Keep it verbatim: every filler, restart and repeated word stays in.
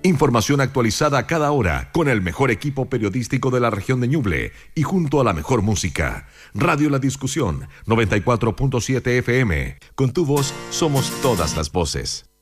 Información actualizada cada hora con el mejor equipo periodístico de la región de Ñuble y junto a la mejor música. Radio La Discusión, noventa y cuatro punto siete F M. Con tu voz somos todas las voces.